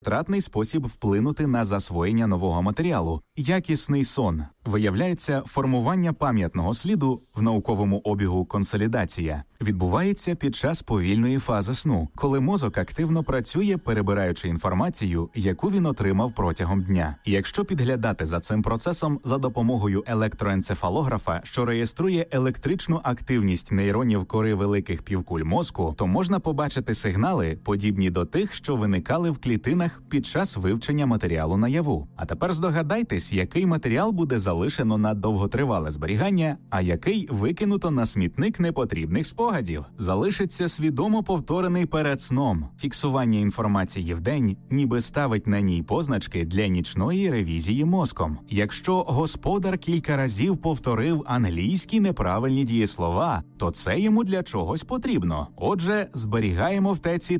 Тратний спосіб вплинути на засвоєння нового матеріалу – якісний сон. Виявляється, формування пам'ятного сліду в науковому обігу консолідація відбувається під час повільної фази сну, коли мозок активно працює, перебираючи інформацію, яку він отримав протягом дня. Якщо підглядати за цим процесом за допомогою електроенцефалографа, що реєструє електричну активність нейронів кори великих півкуль мозку, то можна побачити сигнали, подібні до тих, що виникали в клітинах під час вивчення матеріалу наяву. А тепер здогадайтесь, який матеріал буде залишено на довготривале зберігання, а який викинуто на смітник непотрібних спогадів. Залишиться свідомо повторений перед сном. Фіксування інформації вдень ніби ставить на ній позначки для нічної ревізії мозком. Якщо господар кілька разів повторив англійські неправильні дієслова, то це йому для чогось потрібно. Отже, зберігаємо в теці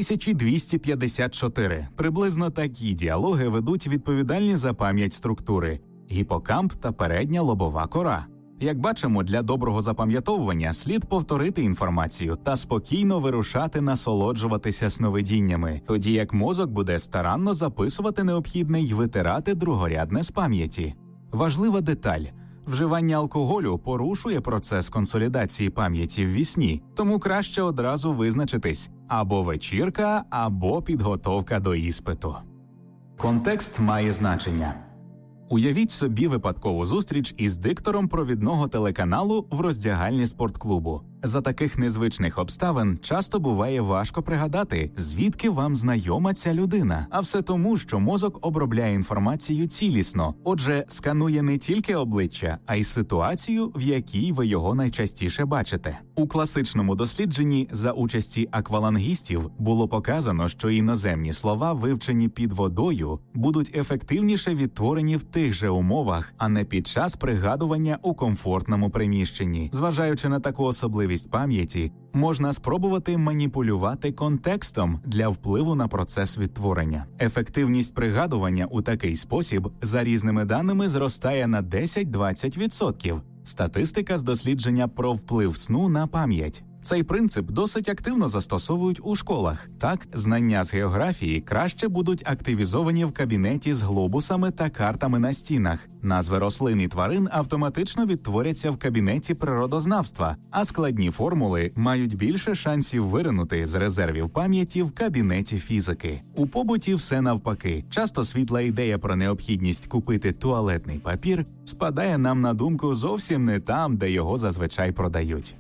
3254. Приблизно такі діалоги ведуть відповідальні за пам'ять структури – гіпокамп та передня лобова кора. Як бачимо, для доброго запам'ятовування слід повторити інформацію та спокійно вирушати насолоджуватися сновидіннями, тоді як мозок буде старанно записувати необхідне й витирати другорядне з пам'яті. Важлива деталь. Вживання алкоголю порушує процес консолідації пам'яті в вісні, тому краще одразу визначитись – або вечірка, або підготовка до іспиту. Контекст має значення. Уявіть собі випадкову зустріч із диктором провідного телеканалу в роздягальні спортклубу. За таких незвичних обставин часто буває важко пригадати, звідки вам знайома ця людина. А все тому, що мозок обробляє інформацію цілісно. Отже, сканує не тільки обличчя, а й ситуацію, в якій ви його найчастіше бачите. У класичному дослідженні за участі аквалангістів було показано, що іноземні слова, вивчені під водою, будуть ефективніше відтворені в тих же умовах, а не під час пригадування у комфортному приміщенні. Зважаючи на таку особливість пам'яті, можна спробувати маніпулювати контекстом для впливу на процес відтворення. Ефективність пригадування у такий спосіб за різними даними зростає на 10-20%. Статистика з дослідження про вплив сну на пам'ять. Цей принцип досить активно застосовують у школах. Так, знання з географії краще будуть активізовані в кабінеті з глобусами та картами на стінах. Назви рослин і тварин автоматично відтворяться в кабінеті природознавства, а складні формули мають більше шансів виринути з резервів пам'яті в кабінеті фізики. У побуті все навпаки. Часто світла ідея про необхідність купити туалетний папір спадає нам на думку зовсім не там, де його зазвичай продають.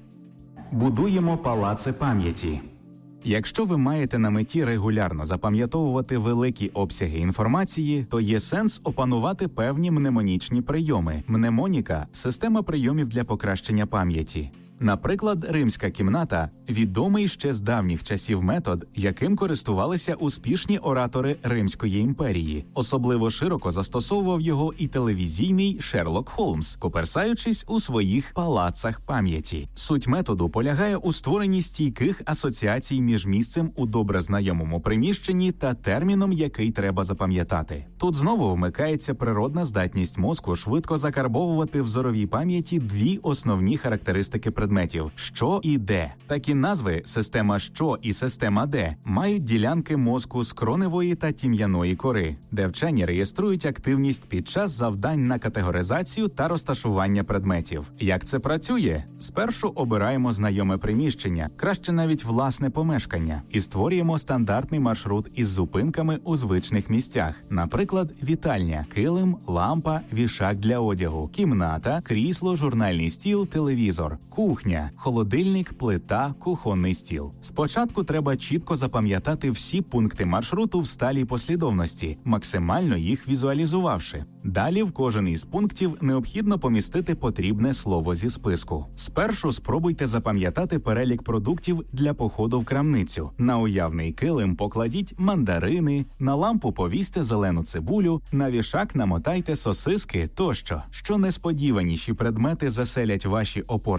Будуємо палаци пам'яті. Якщо ви маєте на меті регулярно запам'ятовувати великі обсяги інформації, то є сенс опанувати певні мнемонічні прийоми. Мнемоніка – система прийомів для покращення пам'яті. Наприклад, римська кімната – відомий ще з давніх часів метод, яким користувалися успішні оратори Римської імперії. Особливо широко застосовував його і телевізійний Шерлок Холмс, коперсаючись у своїх палацах пам'яті. Суть методу полягає у створенні стійких асоціацій між місцем у добре знайомому приміщенні та терміном, який треба запам'ятати. Тут знову вмикається природна здатність мозку швидко закарбовувати в зоровій пам'яті дві основні характеристики предметів – що і де. Такі назви «система що» і «система де» мають ділянки мозку скроневої та тім'яної кори, де вчені реєструють активність під час завдань на категоризацію та розташування предметів. Як це працює? Спершу обираємо знайоме приміщення, краще навіть власне помешкання, і створюємо стандартний маршрут із зупинками у звичних місцях. Наприклад, вітальня, килим, лампа, вішак для одягу, кімната, крісло, журнальний стіл, телевізор, кухня, холодильник, плита, кухонний стіл. Спочатку треба чітко запам'ятати всі пункти маршруту в сталій послідовності, максимально їх візуалізувавши. Далі в кожен із пунктів необхідно помістити потрібне слово зі списку. Спершу спробуйте запам'ятати перелік продуктів для походу в крамницю. На уявний килим покладіть мандарини, на лампу повісьте зелену цибулю, на вішак намотайте сосиски тощо. Що несподіваніші предмети заселять ваші опорні пункти,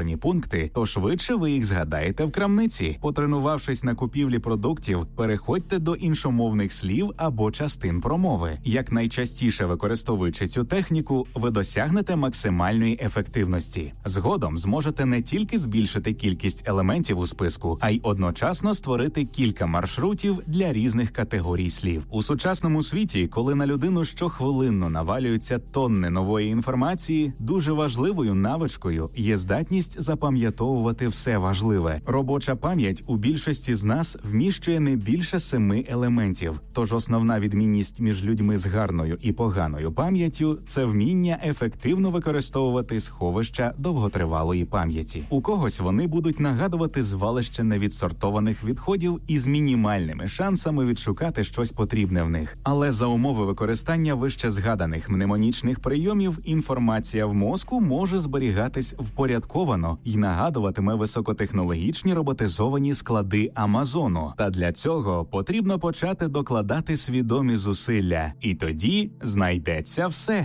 продукти, то швидше ви їх згадаєте в крамниці. Потренувавшись на купівлі продуктів, переходьте до іншомовних слів або частин промови. Як найчастіше використовуючи цю техніку, ви досягнете максимальної ефективності. Згодом зможете не тільки збільшити кількість елементів у списку, а й одночасно створити кілька маршрутів для різних категорій слів. У сучасному світі, коли на людину щохвилинно навалюються тонни нової інформації, дуже важливою навичкою є здатність запам'ятовувати все важливе. Робоча пам'ять у більшості з нас вміщує не більше 7 елементів. Тож основна відмінність між людьми з гарною і поганою пам'яттю – це вміння ефективно використовувати сховища довготривалої пам'яті. У когось вони будуть нагадувати звалище невідсортованих відходів із мінімальними шансами відшукати щось потрібне в них. Але за умови використання вище згаданих мнемонічних прийомів інформація в мозку може зберігатись впорядковано і нагадуватиме високотехнологічні роботизовані склади Амазону. Та для цього потрібно почати докладати свідомі зусилля. І тоді знайдеться все.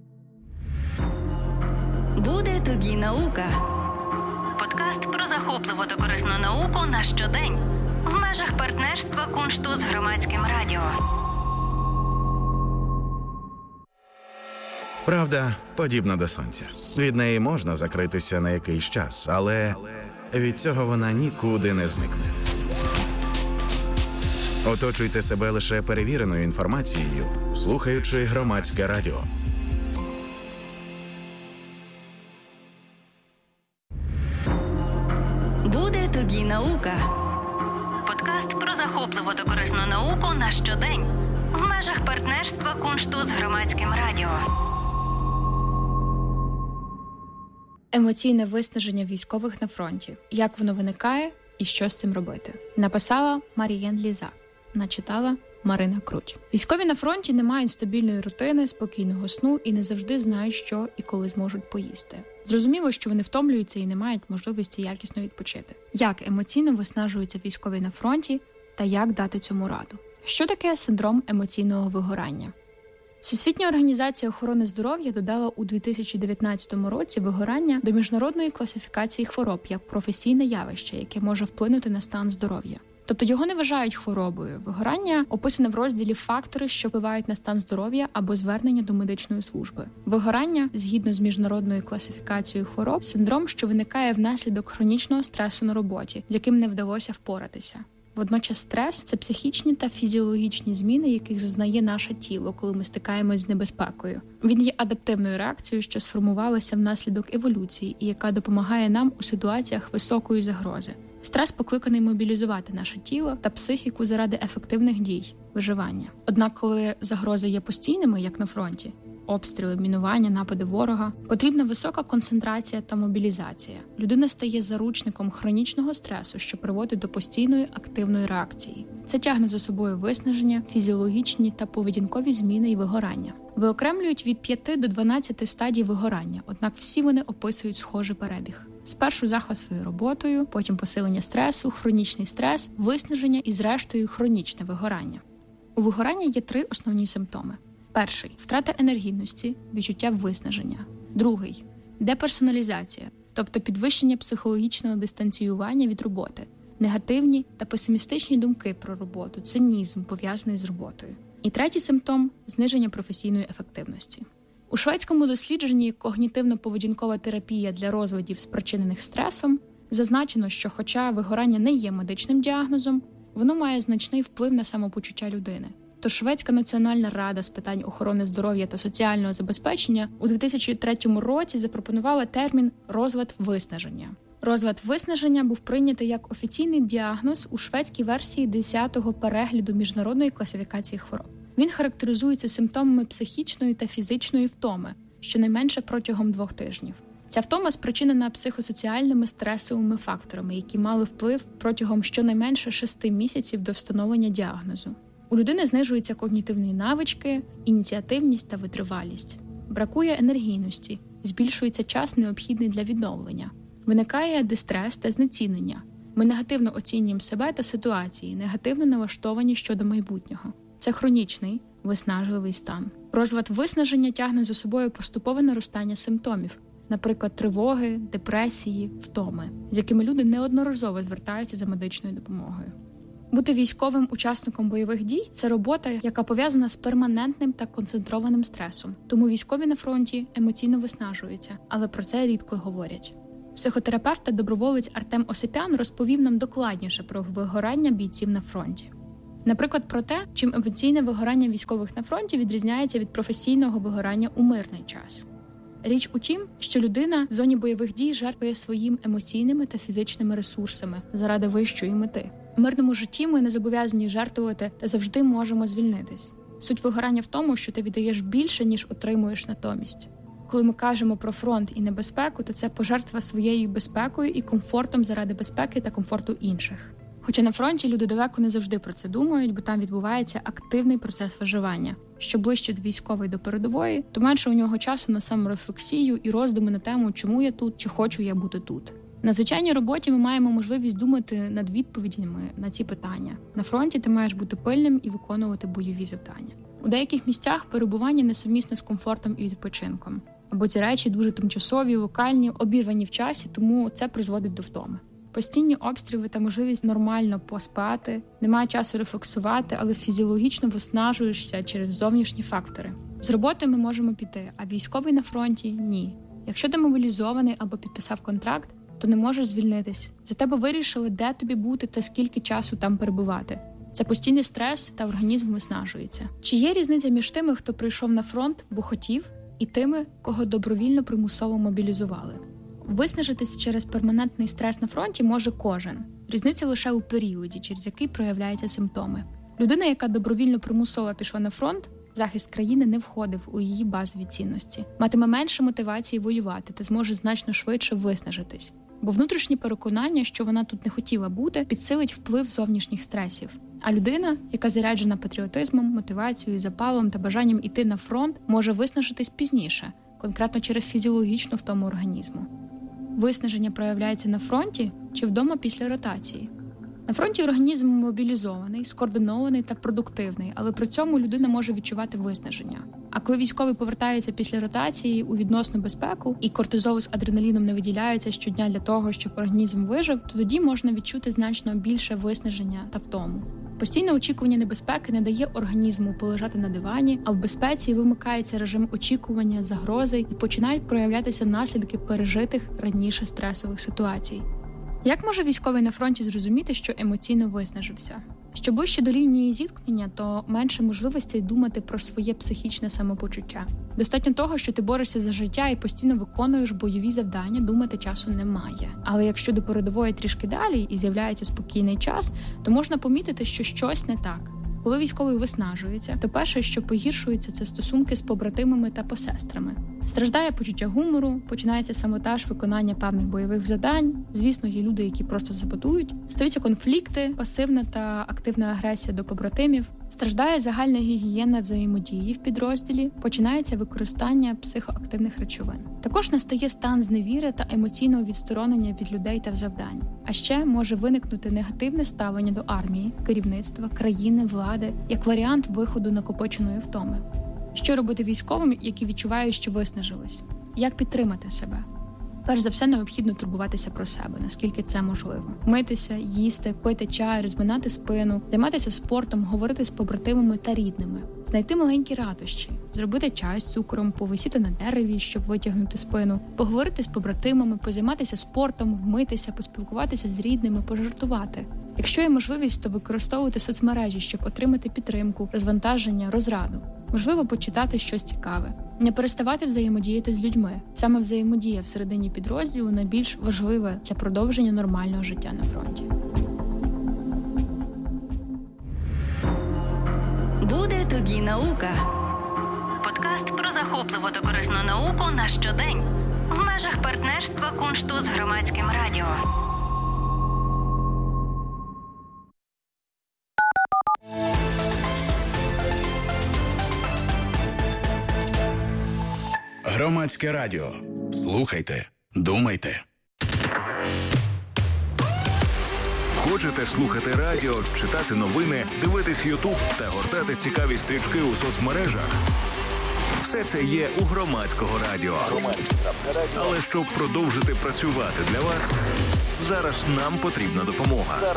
Буде тобі наука. Подкаст про захопливу та корисну науку на щодень. В межах партнерства Куншту з Громадським радіо. Правда подібна до сонця. Від неї можна закритися на якийсь час, але від цього вона нікуди не зникне. Оточуйте себе лише перевіреною інформацією, слухаючи Громадське радіо. Буде тобі наука. Подкаст про захопливу та корисну науку на щодень. В межах партнерства Куншту з Громадським радіо. Емоційне виснаження військових на фронті. Як воно виникає і що з цим робити? Написала Марієн Ліза. Начитала Марина Круть. Військові на фронті не мають стабільної рутини, спокійного сну і не завжди знають, що і коли зможуть поїсти. Зрозуміло, що вони втомлюються і не мають можливості якісно відпочити. Як емоційно виснажуються військові на фронті та як дати цьому раду? Що таке синдром емоційного вигорання? Всесвітня організація охорони здоров'я додала у 2019 році вигорання до міжнародної класифікації хвороб як професійне явище, яке може вплинути на стан здоров'я. Тобто його не вважають хворобою. Вигорання описане в розділі «Фактори, що впливають на стан здоров'я» або «Звернення до медичної служби». Вигорання, згідно з міжнародною класифікацією хвороб, синдром, що виникає внаслідок хронічного стресу на роботі, з яким не вдалося впоратися. Водночас стрес – це психічні та фізіологічні зміни, яких зазнає наше тіло, коли ми стикаємось з небезпекою. Він є адаптивною реакцією, що сформувалася внаслідок еволюції і яка допомагає нам у ситуаціях високої загрози. Стрес покликаний мобілізувати наше тіло та психіку заради ефективних дій, виживання. Однак, коли загрози є постійними, як на фронті, обстріли, мінування, напади ворога, потрібна висока концентрація та мобілізація. Людина стає заручником хронічного стресу, що приводить до постійної активної реакції. Це тягне за собою виснаження, фізіологічні та поведінкові зміни і вигорання. Виокремлюють від 5 до 12 стадій вигорання, однак всі вони описують схожий перебіг. Спершу захват своєю роботою, потім посилення стресу, хронічний стрес, виснаження і, зрештою, хронічне вигорання. У вигорання є 3 основні симптоми. Перший – втрата енергійності, відчуття виснаження. Другий – деперсоналізація, тобто підвищення психологічного дистанціювання від роботи, негативні та песимістичні думки про роботу, цинізм, пов'язаний з роботою. І третій симптом – зниження професійної ефективності. У шведському дослідженні «Когнітивно-поведінкова терапія для розладів, спричинених стресом» зазначено, що хоча вигорання не є медичним діагнозом, воно має значний вплив на самопочуття людини. Тож Шведська національна рада з питань охорони здоров'я та соціального забезпечення у 2003 році запропонувала термін «розлад виснаження». Розлад виснаження був прийнятий як офіційний діагноз у шведській версії 10-го перегляду міжнародної класифікації хвороб. Він характеризується симптомами психічної та фізичної втоми, щонайменше протягом 2 тижнів. Ця втома спричинена психосоціальними стресовими факторами, які мали вплив протягом щонайменше 6 місяців до встановлення діагнозу. У людини знижуються когнітивні навички, ініціативність та витривалість. Бракує енергійності, збільшується час, необхідний для відновлення. Виникає дистрес та знецінення. Ми негативно оцінюємо себе та ситуації, негативно налаштовані щодо майбутнього. Це хронічний, виснажливий стан. Розлад виснаження тягне за собою поступове наростання симптомів. наприклад, тривоги, депресії, втоми, з якими люди неодноразово звертаються за медичною допомогою. Бути військовим учасником бойових дій – це робота, яка пов'язана з перманентним та концентрованим стресом. Тому військові на фронті емоційно виснажуються, але про це рідко говорять. Психотерапевт та доброволець Артем Осипян розповів нам докладніше про вигорання бійців на фронті. Наприклад, про те, чим емоційне вигорання військових на фронті відрізняється від професійного вигорання у мирний час. Річ у тім, що людина в зоні бойових дій жертвує своїм емоційними та фізичними ресурсами заради вищої мети. В мирному житті ми не зобов'язані жертвувати та завжди можемо звільнитись. Суть вигорання в тому, що ти віддаєш більше, ніж отримуєш натомість. Коли ми кажемо про фронт і небезпеку, то це пожертва своєю безпекою і комфортом заради безпеки та комфорту інших. Хоча на фронті люди далеко не завжди про це думають, бо там відбувається активний процес виживання. Що ближче до військової, до передової, то менше у нього часу на саморефлексію і роздуми на тему, чому я тут, чи хочу я бути тут. На звичайній роботі ми маємо можливість думати над відповідями на ці питання. На фронті ти маєш бути пильним і виконувати бойові завдання. У деяких місцях перебування несумісно з комфортом і відпочинком. Або ці речі дуже тимчасові, локальні, обірвані в часі, тому це призводить до втоми. Постійні обстріли та можливість нормально поспати, немає часу рефлексувати, але фізіологічно виснажуєшся через зовнішні фактори. З роботи ми можемо піти, а військовий на фронті – ні. Якщо ти мобілізований або підписав контракт, то не можеш звільнитись. За тебе вирішили, де тобі бути та скільки часу там перебувати. Це постійний стрес та організм виснажується. Чи є різниця між тими, хто прийшов на фронт, бо хотів, і тими, кого добровільно примусово мобілізували? Виснажитись через перманентний стрес на фронті може кожен. Різниця лише у періоді, через який проявляються симптоми. Людина, яка добровільно примусово пішла на фронт, захист країни не входив у її базові цінності. Матиме менше мотивації воювати та зможе значно швидше виснажитись. Бо внутрішнє переконання, що вона тут не хотіла бути, підсилить вплив зовнішніх стресів. А людина, яка заряджена патріотизмом, мотивацією, запалом та бажанням іти на фронт, може виснажитись пізніше, конкретно через фізіологічну втому організму. Виснаження проявляється на фронті чи вдома після ротації. На фронті організм мобілізований, скоординований та продуктивний, але при цьому людина може відчувати виснаження. А коли військовий повертається після ротації у відносну безпеку і кортизол з адреналіном не виділяється щодня для того, щоб організм вижив, то тоді можна відчути значно більше виснаження та втому. Постійне очікування небезпеки не дає організму полежати на дивані, а в безпеці вимикається режим очікування, загрози і починають проявлятися наслідки пережитих раніше стресових ситуацій. Як може військовий на фронті зрозуміти, що емоційно виснажився? Що ближче до лінії зіткнення, то менше можливостей думати про своє психічне самопочуття. Достатньо того, що ти борешся за життя і постійно виконуєш бойові завдання, думати часу немає. Але якщо до передової трішки далі і з'являється спокійний час, то можна помітити, що щось не так. Коли військовий виснажується, то перше, що погіршується, це стосунки з побратимами та посестрами. Страждає почуття гумору, починається саботаж виконання певних бойових завдань. Звісно, є люди, які просто саботують. Стаються конфлікти, пасивна та активна агресія до побратимів. Страждає загальна гігієна взаємодії в підрозділі, починається використання психоактивних речовин. Також настає стан зневіри та емоційного відсторонення від людей та завдань. А ще може виникнути негативне ставлення до армії, керівництва, країни, влади, як варіант виходу накопиченої втоми. Що робити військовим, які відчувають, що виснажились? Як підтримати себе? Перш за все, необхідно турбуватися про себе, наскільки це можливо. Митися, їсти, пити чай, розминати спину, займатися спортом, говорити з побратимами та рідними. Знайти маленькі радощі, зробити чай з цукром, повисіти на дереві, щоб витягнути спину, поговорити з побратимами, позайматися спортом, вмитися, поспілкуватися з рідними, пожартувати. Якщо є можливість, то використовувати соцмережі, щоб отримати підтримку, розвантаження, розраду. Можливо, почитати щось цікаве. Не переставати взаємодіяти з людьми. Саме взаємодія всередині підрозділу найбільш важлива для продовження нормального життя на фронті. Буде тобі наука. Подкаст про захопливу та корисну науку на щодень. В межах партнерства Куншту з Громадським радіо. Громадське радіо. Слухайте, думайте. Хочете слухати радіо, читати новини, дивитись YouTube та гортати цікаві стрічки у соцмережах? Все це є у Громадського радіо. Але щоб продовжити працювати для вас, зараз нам потрібна допомога.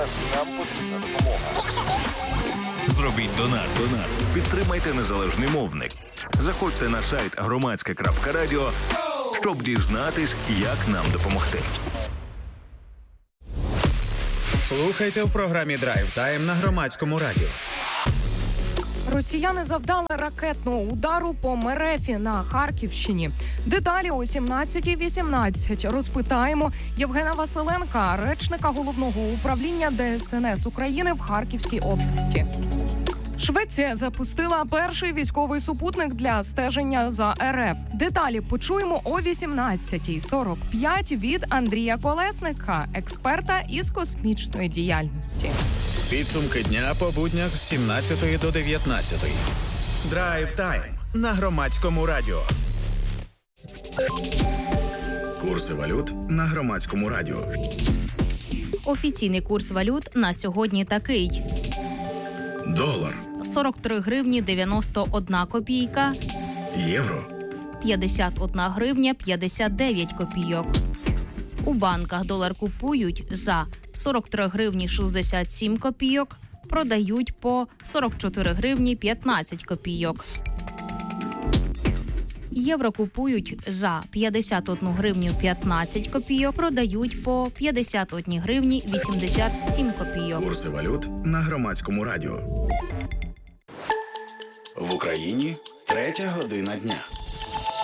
Зробіть донат. Підтримайте незалежний мовник. Заходьте на сайт громадське.радіо, щоб дізнатись, як нам допомогти. Слухайте в програмі «Драйв Тайм» на Громадському радіо. Росіяни завдали ракетного удару по Мерефі на Харківщині. Деталі о 17:18 розпитаємо Євгена Василенка, речника Головного управління ДСНС України в Харківській області. Швеція запустила перший військовий супутник для стеження за РФ. Деталі почуємо о 18:45 від Андрія Колесника, експерта із космічної діяльності. Підсумки дня по буднях з 17 до 19. Драйв Тайм на Громадському радіо. Курси валют на Громадському радіо. Офіційний курс валют на сьогодні такий. Долар. 43 гривні 91 копійка. Євро. 51 гривня 59 копійок. У банках долар купують за 43 гривні 67 копійок, продають по 44 гривні 15 копійок. Євро купують за 51 гривню 15 копійок, продають по 51 гривні 87 копійок. Курси валют на Громадському радіо. В Україні 3 година дня.